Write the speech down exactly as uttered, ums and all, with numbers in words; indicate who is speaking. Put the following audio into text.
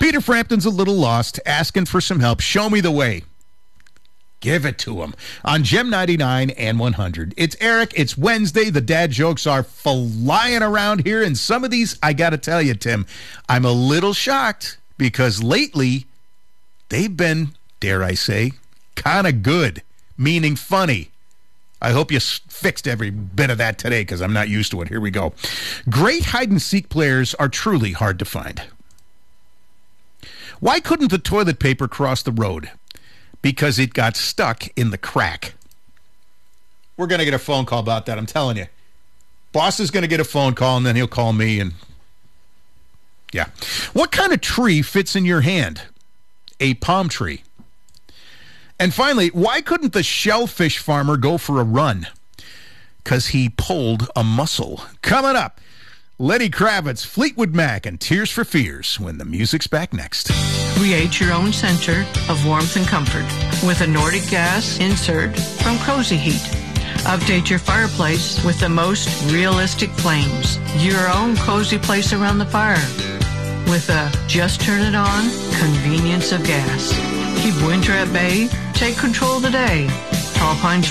Speaker 1: Peter Frampton's a little lost, asking for some help. Show me the way. Give it to him on Gem ninety-nine and one hundred. It's Eric. It's Wednesday. The dad jokes are flying around here. And some of these, I got to tell you, Tim, I'm a little shocked because lately they've been, dare I say, kind of good, meaning funny. I hope you fixed every bit of that today because I'm not used to it. Here we go. Great hide-and-seek players are truly hard to find. Why couldn't the toilet paper cross the road? Because it got stuck in the crack. We're going to get a phone call about that, I'm telling you. Boss is going to get a phone call, and then he'll call me, and yeah. What kind of tree fits in your hand? A palm tree. And finally, why couldn't the shellfish farmer go for a run? Because he pulled a muscle. Coming up, Lenny Kravitz, Fleetwood Mac, and Tears for Fears when the music's back next.
Speaker 2: Create your own center of warmth and comfort with a Nordic gas insert from Cozy Heat. Update your fireplace with the most realistic flames. Your own cozy place around the fire with a just turn it on convenience of gas. Keep winter at bay. Take control today. Alpine